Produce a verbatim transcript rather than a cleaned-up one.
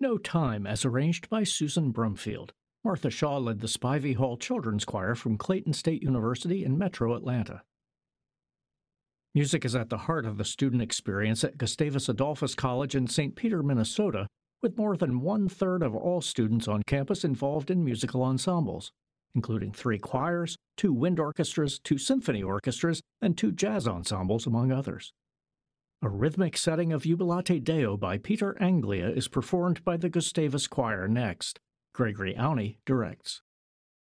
No Time as arranged by Susan Brumfield. Martha Shaw led the Spivey Hall Children's Choir from Clayton State University in Metro Atlanta. Music is at the heart of the student experience at Gustavus Adolphus College in Saint Peter, Minnesota, with more than one-third of all students on campus involved in musical ensembles, including three choirs, two wind orchestras, two symphony orchestras, and two jazz ensembles, among others. A rhythmic setting of Jubilate Deo by Peter Anglia is performed by the Gustavus Choir next. Gregory Auney directs.